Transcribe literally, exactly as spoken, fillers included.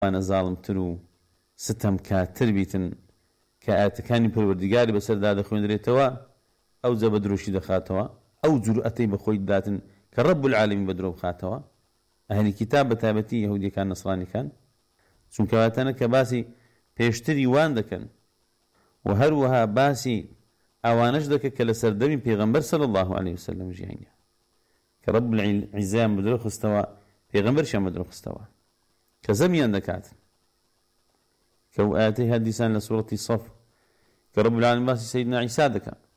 ئەوانە زاڵمتر و ستەمکارتر بیتن کە ئاەتەکانی پەروەردیگاری بەسەردا دەخوێنرێتەوە ئەو جە بە درۆشی دەخاتەوە، ئەو جورئەتەی بەخۆی داتن کە ڕەب العالەمین بە درۆ بخاتەوە. ئەهلی کیتاب بە تایبەتی یەهودیەکان نەسڕانیەکان چونکە واتەنە کە باسی پێشتری وان دەکەن و هەروەها باسی ئەوانەش دەکەن کە لە سەردەمی پێغەمبەر صلی الله علیه وسلم ژیانیان کە ڕەب العیزەیان بە درۆ خستەوە، پێغەمبەرشیان بە درۆ خستەوە کە زەمیان دەکاتن. كو آياته هديسان لسورة الصف كرب العالمين باسي سيدنا عيسى دكا